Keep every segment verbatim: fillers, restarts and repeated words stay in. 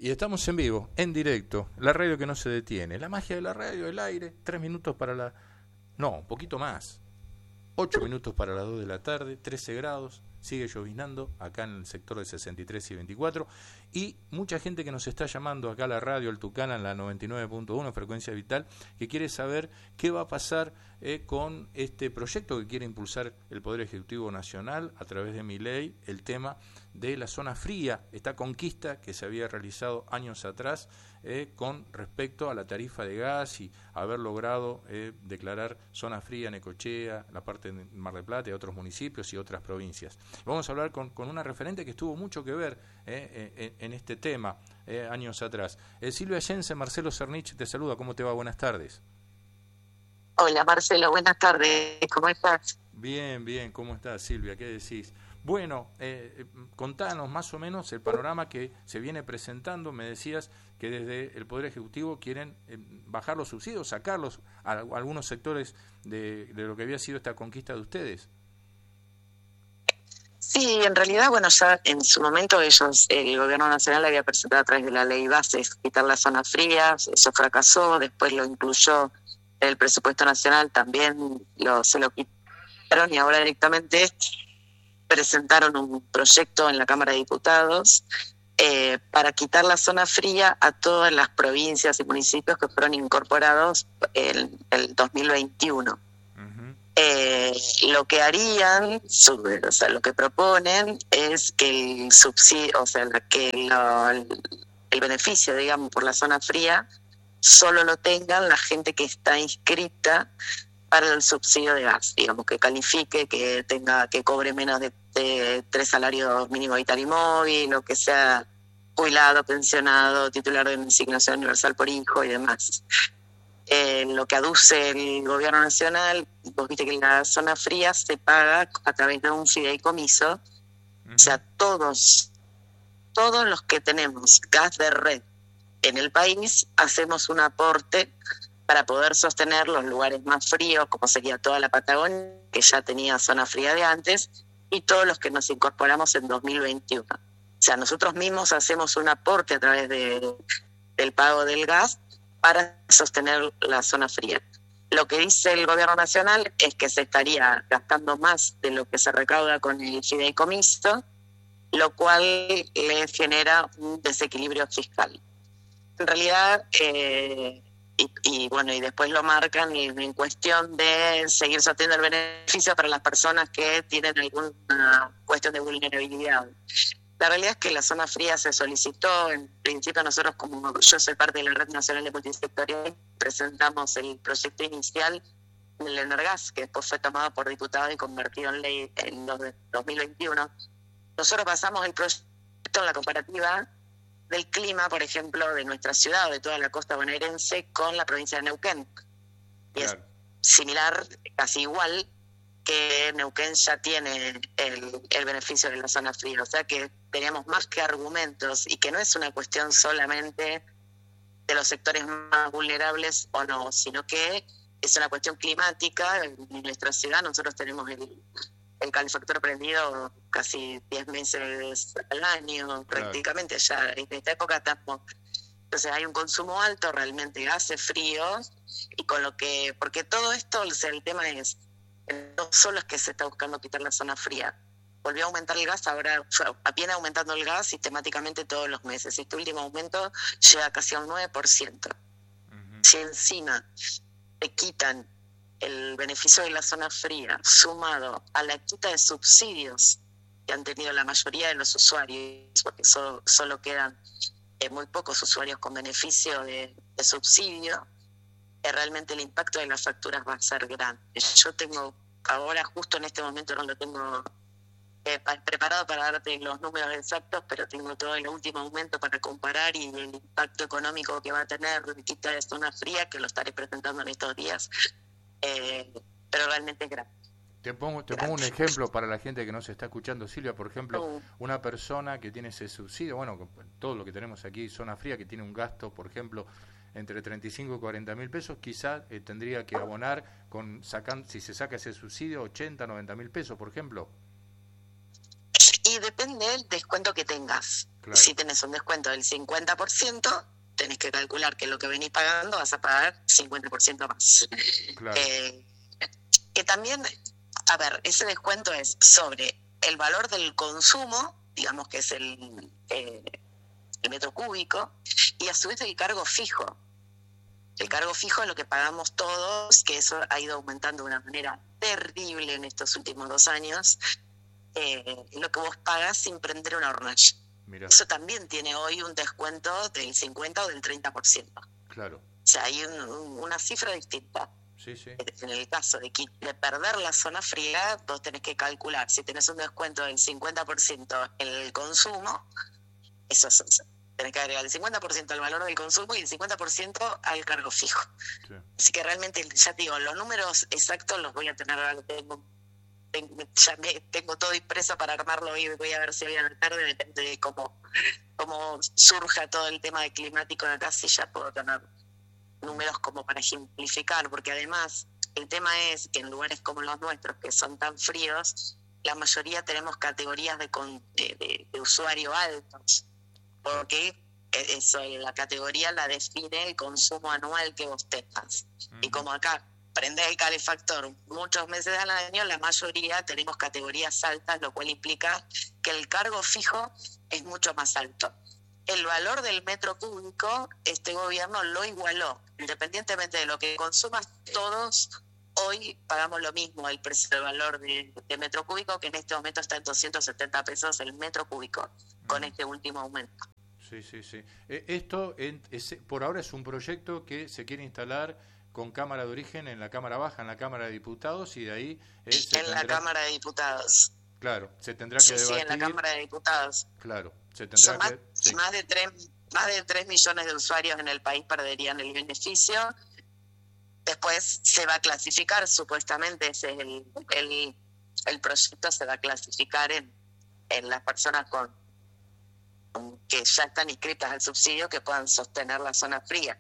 Y estamos en vivo, en directo, la radio que no se detiene, la magia de la radio, el aire, tres minutos para la... No, un poquito más, ocho minutos para las dos de la tarde, trece grados, sigue llovinando acá en el sector de sesenta y tres y veinticuatro, y mucha gente que nos está llamando acá a la radio, el Tucana, en la noventa y nueve punto uno, Frecuencia Vital, que quiere saber qué va a pasar eh, con este proyecto que quiere impulsar el Poder Ejecutivo Nacional a través de mi ley, el tema de la zona fría, esta conquista que se había realizado años atrás eh, con respecto a la tarifa de gas y haber logrado eh, declarar zona fría en Necochea, la parte de Mar del Plata y otros municipios y otras provincias. Vamos a hablar con, con una referente que tuvo mucho que ver eh, en, en este tema eh, años atrás. Eh, Silvia Jensen, Marcelo Cernich te saluda, ¿cómo te va? Buenas tardes. Hola Marcelo, buenas tardes, ¿cómo estás? Bien, bien, ¿cómo estás Silvia? ¿Qué decís? Bueno, eh, contanos más o menos el panorama que se viene presentando. Me decías que desde el Poder Ejecutivo quieren eh, bajar los subsidios, sacarlos a, a algunos sectores de, de lo que había sido esta conquista de ustedes. Sí, en realidad, bueno, ya en su momento ellos, el Gobierno Nacional había presentado a través de la ley bases quitar las zonas frías, eso fracasó, después lo incluyó el presupuesto nacional, también lo, se lo quitaron y ahora directamente presentaron un proyecto en la Cámara de Diputados eh, para quitar la zona fría a todas las provincias y municipios que fueron incorporados en el dos mil veintiuno. Uh-huh. Eh, lo que harían, o sea, lo que proponen es que el subsidio, o sea, que lo, el beneficio, digamos, por la zona fría solo lo tengan la gente que está inscrita para el subsidio de gas, digamos, que califique, que tenga, que cobre menos de, de tres salarios mínimo vital y móvil, o que sea jubilado, pensionado, titular de una asignación universal por hijo y demás. Eh, lo que aduce el Gobierno Nacional, vos viste que en la zona fría se paga a través de un fideicomiso, uh-huh. O sea, todos, todos los que tenemos gas de red en el país, hacemos un aporte para poder sostener los lugares más fríos, como sería toda la Patagonia, que ya tenía zona fría de antes, y todos los que nos incorporamos en dos mil veintiuno. O sea, nosotros mismos hacemos un aporte a través de, del pago del gas para sostener la zona fría. Lo que dice el Gobierno Nacional es que se estaría gastando más de lo que se recauda con el fideicomiso, lo cual le genera un desequilibrio fiscal. En realidad... Eh, Y, y bueno, y después lo marcan en, en cuestión de seguir sosteniendo el beneficio para las personas que tienen alguna cuestión de vulnerabilidad. La realidad es que la zona fría se solicitó, en principio nosotros, como yo soy parte de la Red Nacional de Multisectorial, presentamos el proyecto inicial del Energas, que después fue tomado por diputados y convertido en ley en dos mil veintiuno. Nosotros basamos el proyecto en la comparativa del clima, por ejemplo, de nuestra ciudad o de toda la costa bonaerense con la provincia de Neuquén. Y claro, es similar, casi igual, que Neuquén ya tiene el, el beneficio de la zona fría. O sea que teníamos más que argumentos y que no es una cuestión solamente de los sectores más vulnerables o no, sino que es una cuestión climática. En nuestra ciudad nosotros tenemos el... el calefactor prendido casi diez meses al año, claro. Prácticamente ya en esta época estamos, entonces hay un consumo alto, realmente hace frío, y con lo que, porque todo esto, o sea, el tema es, no solo es que se está buscando quitar la zona fría, volvió a aumentar el gas, ahora viene aumentando el gas sistemáticamente todos los meses, este último aumento llega casi a un nueve por ciento. Uh-huh. Si encima te quitan el beneficio de la zona fría, sumado a la quita de subsidios que han tenido la mayoría de los usuarios, porque solo, solo quedan eh, muy pocos usuarios con beneficio de, de subsidio, eh, realmente el impacto de las facturas va a ser grande. Yo tengo, ahora justo en este momento no lo tengo eh, pa- preparado para darte los números exactos, pero tengo todo el último aumento para comparar y el impacto económico que va a tener la quita de zona fría, que lo estaré presentando en estos días. Eh, pero realmente es grande. Te pongo, te pongo un ejemplo para la gente que no se está escuchando, Silvia. Por ejemplo, una persona que tiene ese subsidio, bueno, todo lo que tenemos aquí, zona fría, que tiene un gasto, por ejemplo, entre treinta y cinco y cuarenta mil pesos, quizá eh, tendría que abonar, con sacan, si se saca ese subsidio, ochenta, noventa mil pesos, por ejemplo. Y depende del descuento que tengas. Claro. Si tenés un descuento del cincuenta por ciento, tenés que calcular que lo que venís pagando vas a pagar cincuenta por ciento más. Claro. Eh, que también, a ver, ese descuento es sobre el valor del consumo, digamos que es el, eh, el metro cúbico, y a su vez el cargo fijo. El cargo fijo es lo que pagamos todos, que eso ha ido aumentando de una manera terrible en estos últimos dos años, eh, lo que vos pagas sin prender una hornalla. Mirá. Eso también tiene hoy un descuento del cincuenta o del treinta por ciento. Claro. O sea, hay un, un, una cifra distinta. Sí, sí. En el caso de, que, de perder la zona fría, vos tenés que calcular, si tenés un descuento del cincuenta por ciento en el consumo, eso es, tenés que agregar el cincuenta por ciento al valor del consumo y el cincuenta por ciento al cargo fijo. Sí. Así que realmente, ya te digo, los números exactos los voy a tener, tengo, tengo, ya me, tengo todo impreso para armarlo y voy a ver si hoy a la tarde, depende de cómo, cómo surja todo el tema de climático de acá, si ya puedo tener números como para ejemplificar, porque además el tema es que en lugares como los nuestros, que son tan fríos, la mayoría tenemos categorías de, de, de, de usuario altos, porque eso, la categoría la define el consumo anual que vos tengas. Uh-huh. Y como acá prendés el calefactor muchos meses al año, la mayoría tenemos categorías altas, lo cual implica que el cargo fijo es mucho más alto. El valor del metro cúbico, este gobierno lo igualó. Independientemente de lo que consumas todos, hoy pagamos lo mismo el precio del valor de, de metro cúbico, que en este momento está en doscientos setenta pesos el metro cúbico, con mm. este último aumento. Sí, sí, sí. Eh, esto en, es, por ahora es un proyecto que se quiere instalar con cámara de origen en la Cámara Baja, en la Cámara de Diputados, y de ahí... Eh, se en tendrá... la Cámara de Diputados. Claro, se tendrá que sí, debatir... Sí, en la Cámara de Diputados. Claro, se tendrá Son que... Más, sí. más de tres... Más de tres millones de usuarios en el país perderían el beneficio. Después se va a clasificar, supuestamente ese es el, el, el proyecto, se va a clasificar en, en las personas con, con que ya están inscritas al subsidio que puedan sostener la zona fría.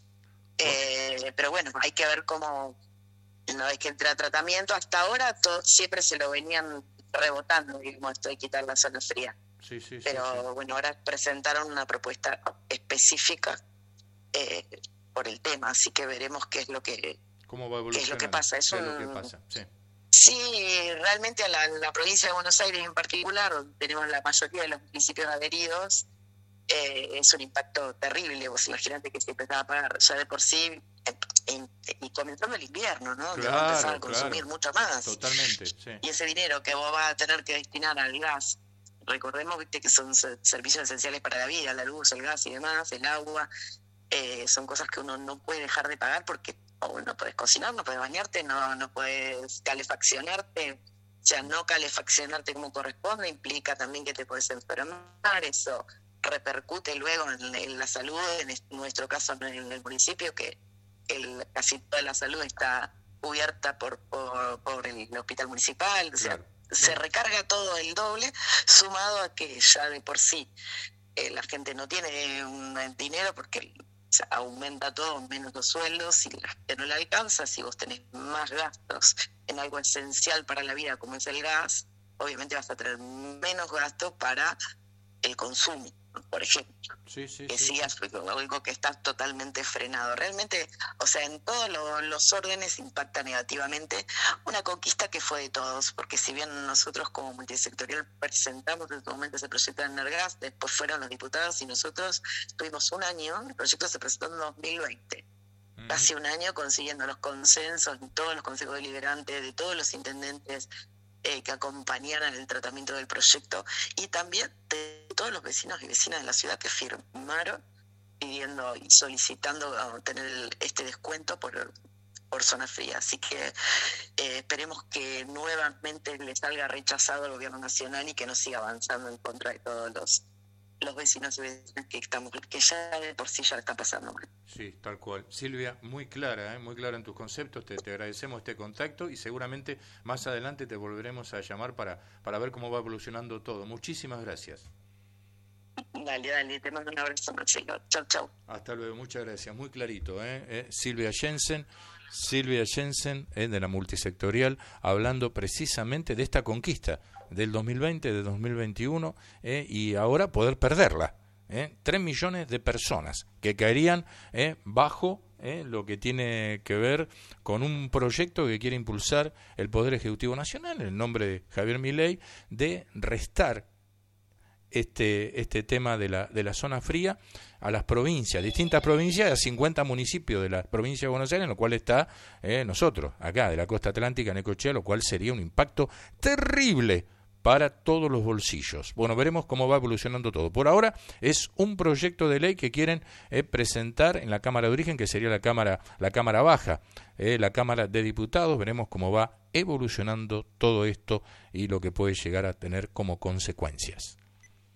Eh, pero bueno, hay que ver cómo, una vez que entre a tratamiento, hasta ahora todo, siempre se lo venían rebotando, digamos, esto de quitar la zona fría. Sí, sí, pero sí, sí. bueno, ahora presentaron una propuesta específica eh, por el tema, así que veremos qué es lo que cómo va a evolucionar, qué es lo que pasa. Es ¿Qué un, es lo que pasa? Sí, sí realmente a la, la provincia de Buenos Aires en particular, donde tenemos la mayoría de los municipios adheridos, eh, es un impacto terrible. Vos imaginate que se empezaba a pagar ya de por sí, en, en, y comenzando el invierno, ¿no? Claro, que va a empezar a consumir claro. mucho más. Totalmente, sí. Y ese dinero que vos vas a tener que destinar al gas, recordemos, viste, que son servicios esenciales para la vida, la luz, el gas y demás, el agua, eh, son cosas que uno no puede dejar de pagar porque oh, no puedes cocinar, no puedes bañarte, no, no puedes calefaccionarte. O sea, no calefaccionarte como corresponde implica también que te puedes enfermar, eso repercute luego en, en la salud, en nuestro caso en el municipio, que el, casi toda la salud está cubierta por, por, por el hospital municipal, o sea, claro. Se recarga todo el doble, sumado a que ya de por sí eh, la gente no tiene un dinero porque o sea, aumenta todo, menos los sueldos, y la gente no le alcanza. Si vos tenés más gastos en algo esencial para la vida como es el gas, obviamente vas a tener menos gastos para el consumo, por ejemplo. Sí, sí, que sí, sigas sí. Algo que está totalmente frenado. Realmente, o sea, en todos lo, los órdenes impacta negativamente una conquista que fue de todos, porque si bien nosotros como multisectorial presentamos en su momento ese proyecto de Energas, después fueron los diputados y nosotros tuvimos un año, el proyecto se presentó en dos mil veinte, uh-huh. Casi un año consiguiendo los consensos de todos los consejos deliberantes, de todos los intendentes Eh, que acompañaran el tratamiento del proyecto, y también de todos los vecinos y vecinas de la ciudad que firmaron pidiendo y solicitando tener el, este descuento por, por zona fría. Así que eh, esperemos que nuevamente le salga rechazado al gobierno nacional y que no siga avanzando en contra de todos los los vecinos y vecinas que estamos, que ya de por sí ya está pasando mal. Sí, tal cual. Silvia, muy clara, ¿eh? muy clara en tus conceptos, te, te agradecemos este contacto y seguramente más adelante te volveremos a llamar para, para ver cómo va evolucionando todo. Muchísimas gracias. Dale, dale, te mando un abrazo, Marcelo. Chau, chau. Hasta luego, muchas gracias. Muy clarito, ¿eh? ¿Eh? Silvia Jensen, Silvia Jensen, ¿eh? de la multisectorial, hablando precisamente de esta conquista del dos mil veinte, de dos mil veintiuno, ¿eh? y ahora poder perderla. ¿eh? Tres millones de personas que caerían ¿eh? bajo ¿eh? lo que tiene que ver con un proyecto que quiere impulsar el Poder Ejecutivo Nacional, en el nombre de Javier Milei, de restar este este tema de la de la zona fría a las provincias, distintas provincias, a cincuenta municipios de la provincia de Buenos Aires, en lo cual está eh, nosotros, acá, de la costa atlántica, Necochea, lo cual sería un impacto terrible para todos los bolsillos. Bueno, veremos cómo va evolucionando todo. Por ahora es un proyecto de ley que quieren eh, presentar en la Cámara de Origen, que sería la Cámara la Cámara Baja, eh, la Cámara de Diputados. Veremos cómo va evolucionando todo esto y lo que puede llegar a tener como consecuencias.